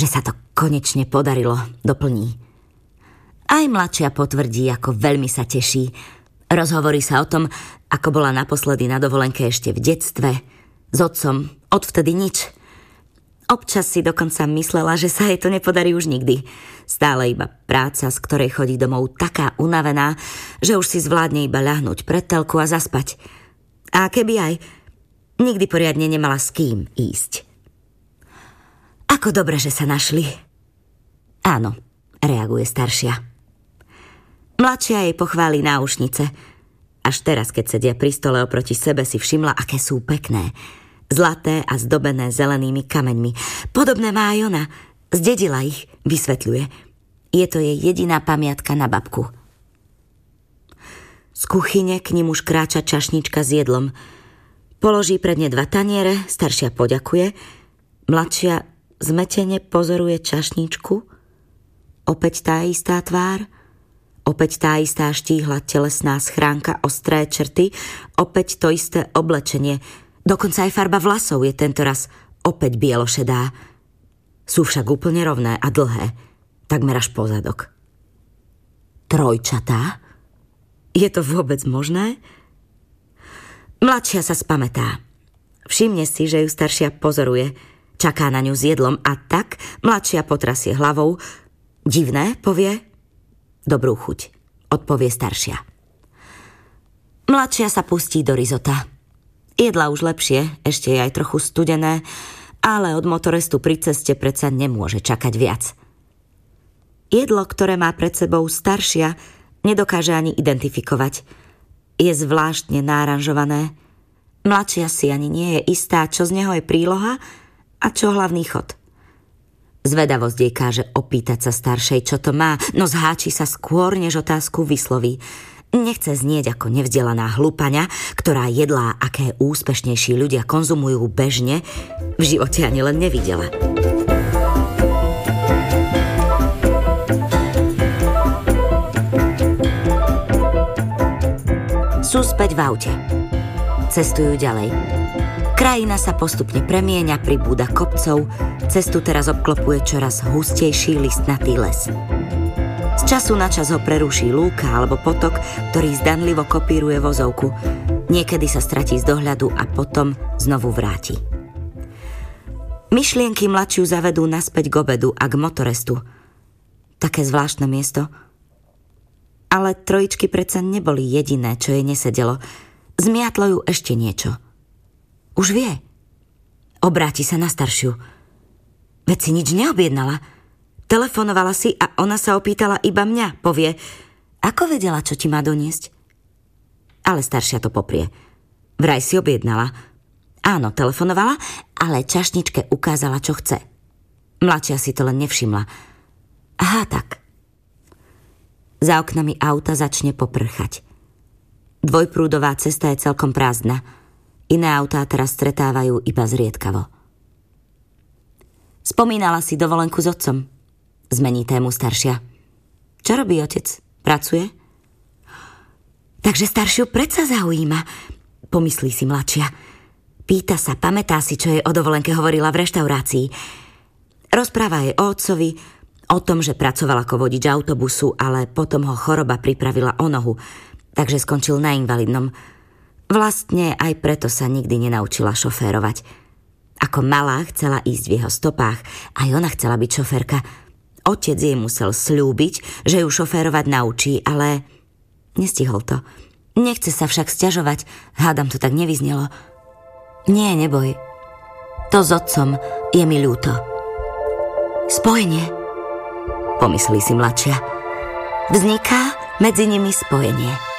že sa to konečne podarilo, doplní. Aj mladšia potvrdí, ako veľmi sa teší. Rozhovorí sa o tom, ako bola naposledy na dovolenke ešte v detstve. S otcom, odvtedy nič. Občas si dokonca myslela, že sa jej to nepodarí už nikdy. Stále iba práca, z ktorej chodí domov taká unavená, že už si zvládne iba ľahnúť pred telku a zaspať. A keby aj, nikdy poriadne nemala s kým ísť. Ako dobre, že sa našli. Áno, reaguje staršia. Mladšia jej pochváli náušnice. Až teraz, keď sedia pri stole oproti sebe, si všimla, aké sú pekné. Zlaté a zdobené zelenými kameňmi. Podobné má aj ona. Zdedila ich, vysvetľuje. Je to jej jediná pamiatka na babku. Z kuchyne k nim už kráča čašnička s jedlom. Položí pred ne 2 taniere, staršia poďakuje. Mladšia zmetene pozoruje čašničku. Opäť tá istá tvár. Opäť tá istá štíhla telesná schránka, ostré črty. Opäť to isté oblečenie. Dokonca aj farba vlasov je tentoraz opäť bielošedá. Sú však úplne rovné a dlhé, takmer až po zadok. Trojčatá? Je to vôbec možné? Mladšia sa spamätá. Všimne si, že ju staršia pozoruje. Čaká na ňu s jedlom a tak mladšia potrasie hlavou. Divné, povie. Dobrú chuť, odpovie staršia. Mladšia sa pustí do risota. Jedla už lepšie, ešte je aj trochu studené, ale od motorestu pri ceste predsa nemôže čakať viac. Jedlo, ktoré má pred sebou staršia, nedokáže ani identifikovať. Je zvláštne náranžované. Mladšia si ani nie je istá, čo z neho je príloha a čo hlavný chod. Zvedavosť jej káže opýtať sa staršej, čo to má, no zháči sa skôr, než otázku vysloví. Nechce znieť ako nevzdelaná hlupaňa, ktorá jedlá, aké úspešnejší ľudia konzumujú bežne, v živote ani len nevidela. Sú späť v aute. Cestujú ďalej. Krajina sa postupne premieňa, pribúda kopcov, cestu teraz obklopuje čoraz hustejší listnatý les. Z času na čas ho preruší lúka alebo potok, ktorý zdanlivo kopíruje vozovku. Niekedy sa stratí z dohľadu a potom znovu vráti. Myšlienky mladšiu zavedú naspäť k obedu a k motorestu. Také zvláštne miesto. Ale trojičky predsa neboli jediné, čo jej nesedelo. Zmiatlo ju ešte niečo. Už vie. Obráti sa na staršiu. Veď si nič neobjednala. Telefonovala si a ona sa opýtala iba mňa, povie. Ako vedela, čo ti má doniesť? Ale staršia to poprie. Vraj si objednala. Áno, telefonovala, ale čašničke ukázala, čo chce. Mladšia si to len nevšimla. Aha, tak. Za oknami auta začne poprchať. Dvojprúdová cesta je celkom prázdna. Iné autá teraz stretávajú iba zriedkavo. Spomínala si dovolenku s otcom. Zmení tému staršia. Čo robí otec? Pracuje? Takže staršiu predsa zaujíma, pomyslí si mladšia. Pýta sa, pamätá si, čo jej o dovolenke hovorila v reštaurácii. Rozpráva jej o otcovi, o tom, že pracoval ako vodič autobusu, ale potom ho choroba pripravila o nohu, takže skončil na invalidnom. Vlastne aj preto sa nikdy nenaučila šoférovať. Ako malá chcela ísť v jeho stopách, aj ona chcela byť šoférka. Otec jej musel sľúbiť, že ju šoférovať naučí, ale nestihol to. Nechce sa však sťažovať, hádam to tak nevyznelo. Nie, neboj. To s otcom je mi ľúto. Spojenie, pomyslí si mladšia. Vzniká medzi nimi spojenie.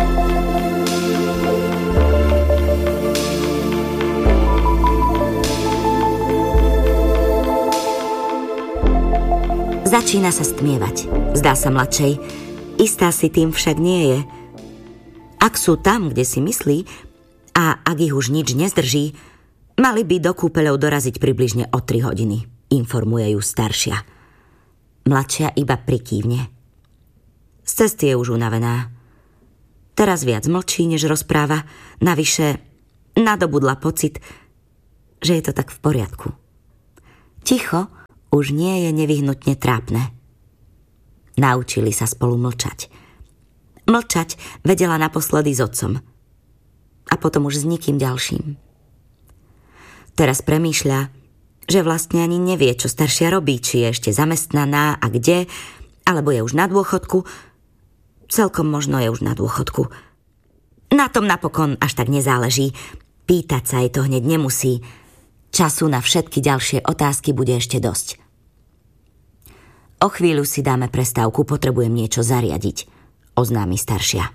Začína sa stmievať, zdá sa mladšej. Istá si tým však nie je. Ak sú tam, kde si myslí, a ak ich už nič nezdrží, mali by do kúpeľov doraziť približne o 3 hodiny, informuje ju staršia. Mladšia iba prikývne. Z cesty je už unavená. Teraz viac mlčí, než rozpráva, navyše nadobudla pocit, že je to tak v poriadku. Ticho už nie je nevyhnutne trápne. Naučili sa spolu mlčať. Mlčať vedela naposledy s otcom. A potom už s nikým ďalším. Teraz premýšľa, že vlastne ani nevie, čo staršia robí, či je ešte zamestnaná a kde, alebo je už na dôchodku. Celkom možno je už na dôchodku. Na tom napokon až tak nezáleží. Pýtať sa jej to hneď nemusí. Času na všetky ďalšie otázky bude ešte dosť. O chvíľu si dáme prestávku, potrebujem niečo zariadiť, oznámi staršia.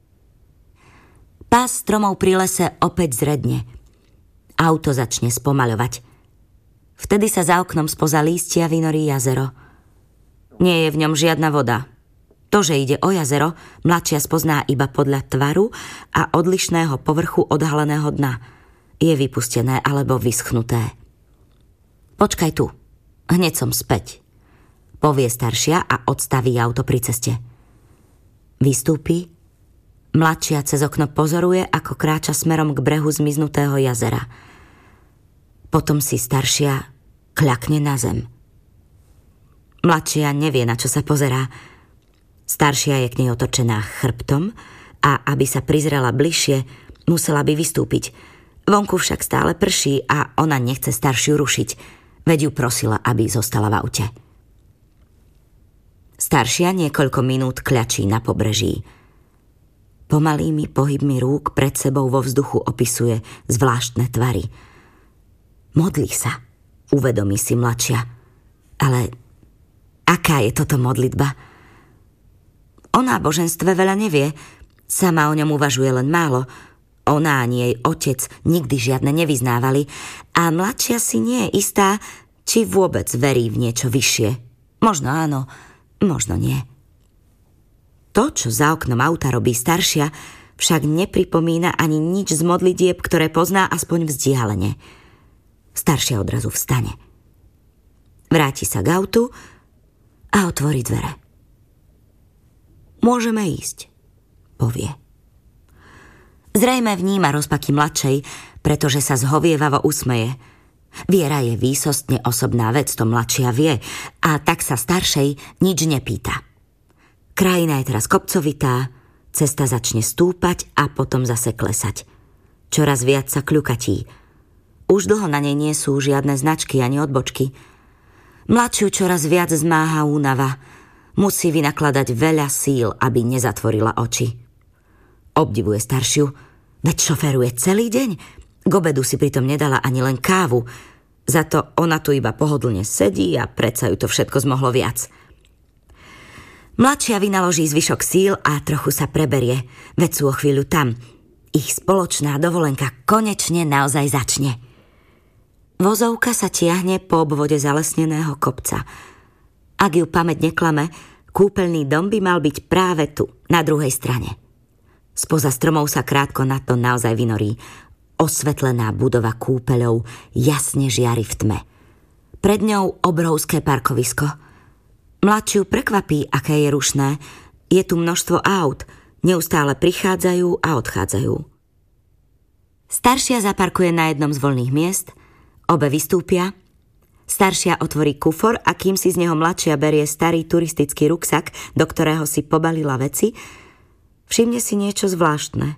Pás stromov pri lese opäť zredne. Auto začne spomaľovať. Vtedy sa za oknom spoza lístia vynorí jazero. Nie je v ňom žiadna voda. To, že ide o jazero, mladšia spozná iba podľa tvaru a odlišného povrchu odhaleného dna. Je vypustené alebo vyschnuté. Počkaj tu, hneď som späť, povie staršia a odstaví auto pri ceste. Vystúpi, mladšia cez okno pozoruje, ako kráča smerom k brehu zmiznutého jazera. Potom si staršia kľakne na zem. Mladšia nevie, na čo sa pozerá. Staršia je k nej otočená chrbtom a aby sa prizrela bližšie, musela by vystúpiť. Vonku však stále prší a ona nechce staršiu rušiť, veď ju prosila, aby zostala v aute. Staršia niekoľko minút kľačí na pobreží. Pomalými pohybmi rúk pred sebou vo vzduchu opisuje zvláštne tvary. Modlí sa, uvedomí si mladšia. Ale aká je toto modlitba? O náboženstve veľa nevie, sama o ňom uvažuje len málo. Ona ani jej otec nikdy žiadne nevyznávali a mladšia si nie je istá, či vôbec verí v niečo vyššie. Možno áno, možno nie. To, čo za oknom auta robí staršia, však nepripomína ani nič z modlitieb, ktoré pozná aspoň vzdialene. Staršia odrazu vstane. Vráti sa k autu a otvorí dvere. Môžeme ísť, povie. Zrejme vníma rozpaky mladšej, pretože sa zhovievavo usmeje. Viera je výsostne osobná vec, to mladšia vie, a tak sa staršej nič nepýta. Krajina je teraz kopcovitá, cesta začne stúpať a potom zase klesať. Čoraz viac sa kľukatí. Už dlho na nej nie sú žiadne značky ani odbočky. Mladšiu čoraz viac zmáha únava. Musí vynakladať veľa síl, aby nezatvorila oči. Obdivuje staršiu, veď šoferuje celý deň. K obedu si pritom nedala ani len kávu. Za to ona tu iba pohodlne sedí a predsa ju to všetko zmohlo viac. Mladšia vynaloží zvyšok síl a trochu sa preberie, veď sú o chvíľu tam. Ich spoločná dovolenka konečne naozaj začne. Vozovka sa tiahne po obvode zalesneného kopca. Ak ju pamäť neklame, kúpeľný dom by mal byť práve tu, na druhej strane. Spoza stromov sa krátko na to naozaj vynorí. Osvetlená budova kúpeľov jasne žiari v tme. Pred ňou obrovské parkovisko. Mladšiu prekvapí, aké je rušné. Je tu množstvo aut, neustále prichádzajú a odchádzajú. Staršia zaparkuje na jednom z voľných miest, obe vystúpia. Staršia otvorí kufor a kým si z neho mladšia berie starý turistický ruksak, do ktorého si pobalila veci, všimne si niečo zvláštne.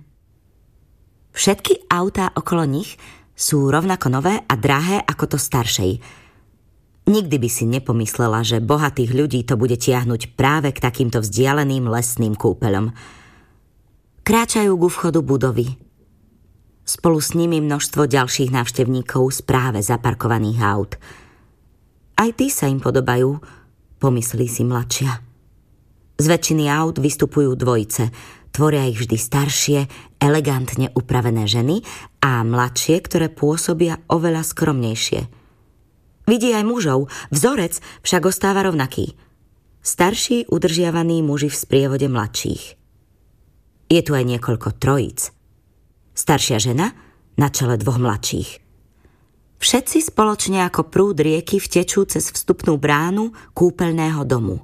Všetky autá okolo nich sú rovnako nové a drahé ako to staršej. Nikdy by si nepomyslela, že bohatých ľudí to bude tiahnuť práve k takýmto vzdialeným lesným kúpeľom. Kráčajú ku vchodu budovy. Spolu s nimi množstvo ďalších návštevníkov z práve zaparkovaných aut. Aj tí sa im podobajú, pomyslí si mladšia. Z väčšiny aut vystupujú dvojice. Tvoria ich vždy staršie, elegantne upravené ženy a mladšie, ktoré pôsobia oveľa skromnejšie. Vidí aj mužov, vzorec však ostáva rovnaký. Starší udržiavaní muži v sprievode mladších. Je tu aj niekoľko trojíc. Staršia žena na čele dvoch mladších. Všetci spoločne ako prúd rieky vtečú cez vstupnú bránu kúpeľného domu.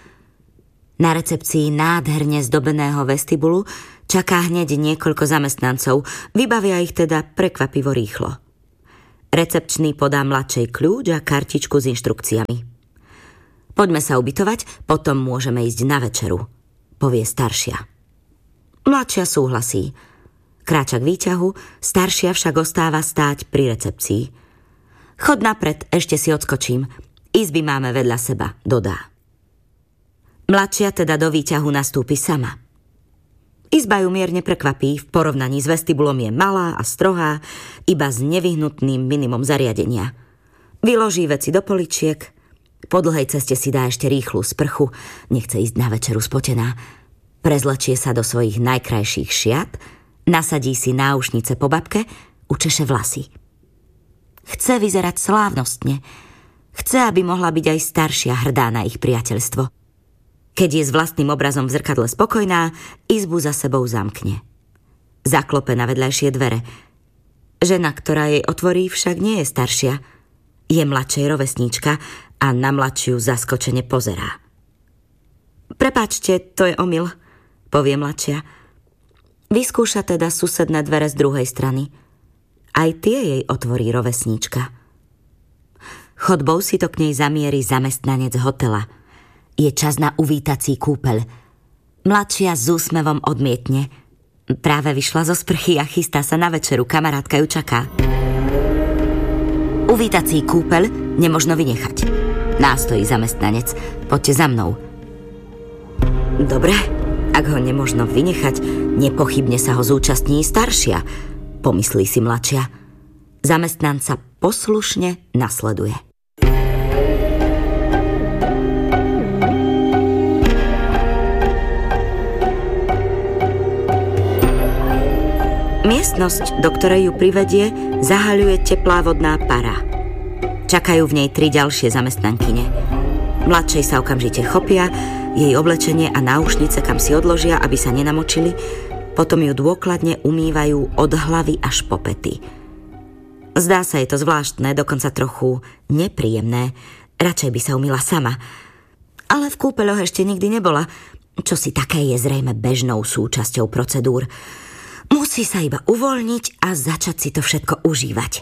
Na recepcii nádherne zdobeného vestibulu čaká hneď niekoľko zamestnancov, vybavia ich teda prekvapivo rýchlo. Recepčný podá mladšej kľúč a kartičku s inštrukciami. Poďme sa ubytovať, potom môžeme ísť na večeru, povie staršia. Mladšia súhlasí. Kráča k výťahu, staršia však ostáva stáť pri recepcii. Chod napred, ešte si odskočím. Izby máme vedľa seba, dodá. Mladšia teda do výťahu nastúpi sama. Izba ju mierne prekvapí, v porovnaní s vestibulom je malá a strohá, iba s nevyhnutným minimum zariadenia. Vyloží veci do poličiek, po dlhej ceste si dá ešte rýchlu sprchu, nechce ísť na večeru spotená. Prezlečie sa do svojich najkrajších šiat, nasadí si náušnice po babke, učeše vlasy. Chce vyzerať slávnostne, chce, aby mohla byť aj staršia hrdá na ich priateľstvo. Keď je s vlastným obrazom v zrkadle spokojná, izbu za sebou zamkne. Zaklope na vedľajšie dvere. Žena, ktorá jej otvorí, však nie je staršia. Je mladšej rovesníčka a na mladšiu zaskočene pozerá. Prepáčte, to je omyl, povie mladšia. Vyskúša teda susedné dvere z druhej strany. Aj tie jej otvorí rovesníčka. Chodbou si to k nej zamierí zamestnanec hotela. Je čas na uvítací kúpeľ. Mladšia s úsmevom odmietne. Práve vyšla zo sprchy a chystá sa na večeru, kamarátka ju čaká. Uvítací kúpeľ nemožno vynechať. Nástojí zamestnanec. Poďte za mnou. Dobre, ak ho nemožno vynechať, nepochybne sa ho zúčastní staršia, pomyslí si mladšia. Zamestnanca poslušne nasleduje. Miestnosť, do ktorej ju privedie, zahaľuje teplá vodná para. Čakajú v nej 3 ďalšie zamestnankyne. Mladšej sa okamžite chopia, jej oblečenie a náušnice kam si odložia, aby sa nenamočili, potom ju dôkladne umývajú od hlavy až po pety. Zdá sa jej to zvláštne, dokonca trochu nepríjemné. Radšej by sa umýla sama. Ale v kúpeľoch ešte nikdy nebola. Čosi také je zrejme bežnou súčasťou procedúr. Musí sa iba uvoľniť a začať si to všetko užívať.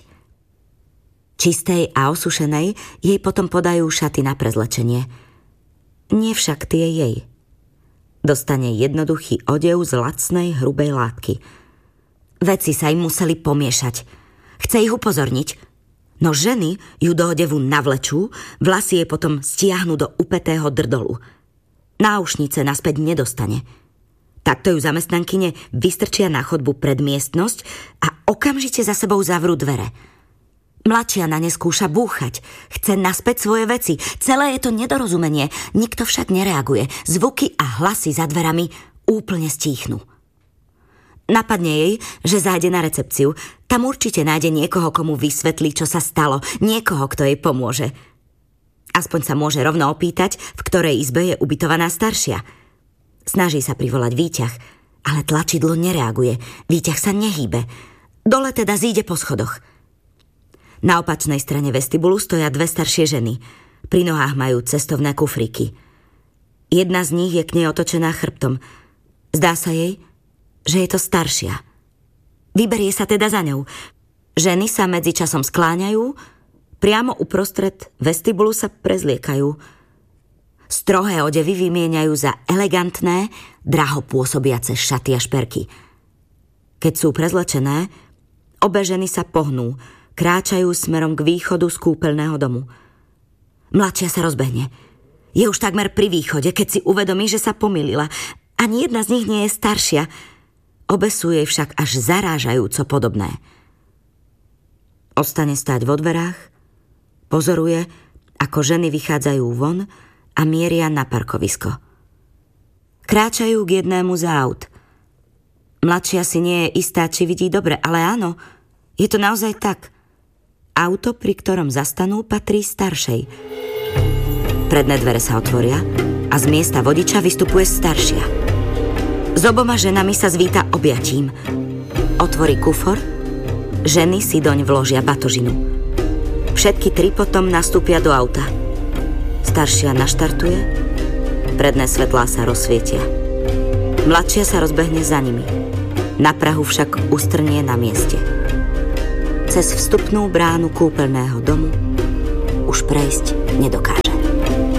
Čistej a osušenej jej potom podajú šaty na prezlečenie. Nie však tie jej. Dostane jednoduchý odev z lacnej, hrubej látky. Veci sa im museli pomiešať. Chce ich upozorniť, no ženy ju do odevu navlečú, vlasy jej potom stiahnu do upetého drdolu. Náušnice naspäť nedostane. Takto ju zamestnankyne vystrčia na chodbu pred miestnosť a okamžite za sebou zavrú dvere. Mladšia na ne skúša búchať, chce naspäť svoje veci. Celé je to nedorozumenie, nikto však nereaguje. Zvuky a hlasy za dverami úplne stíchnu. Napadne jej, že zájde na recepciu. Tam určite nájde niekoho, komu vysvetlí, čo sa stalo. Niekoho, kto jej pomôže. Aspoň sa môže rovno opýtať, v ktorej izbe je ubytovaná staršia. Snaží sa privolať výťah, ale tlačidlo nereaguje. Výťah sa nehýbe. Dole teda zíde po schodoch. Na opačnej strane vestibulu stoja 2 staršie ženy. Pri nohách majú cestovné kufríky. Jedna z nich je k nej otočená chrbtom. Zdá sa jej, že je to staršia. Vyberie sa teda za ňou. Ženy sa medzičasom skláňajú, priamo uprostred vestibulu sa prezliekajú. Strohé odevy vymieňajú za elegantné, draho pôsobiace šaty a šperky. Keď sú prezlečené, obe ženy sa pohnú, kráčajú smerom k východu z kúpeľného domu. Mladšia sa rozbehne. Je už takmer pri východe, keď si uvedomí, že sa pomýlila. Ani jedna z nich nie je staršia. Obe sú jej však až zarážajúco podobné. Ostane stáť vo dverách, pozoruje, ako ženy vychádzajú von a mieria na parkovisko. Kráčajú k jednému z aut. Mladšia si nie je istá, či vidí dobre, ale áno, je to naozaj tak. Auto, pri ktorom zastanú, patrí staršej. Predné dvere sa otvoria a z miesta vodiča vystupuje staršia. S oboma ženami sa zvíta objatím. Otvorí kufor, ženy si doň vložia batožinu. Všetky 3 potom nastúpia do auta. Staršia naštartuje, predné svetlá sa rozsvietia. Mladšia sa rozbehne za nimi. Na prahu však ustrnie na mieste. cez vstupnú bránu kúpeľného domu už prejsť nedokáže.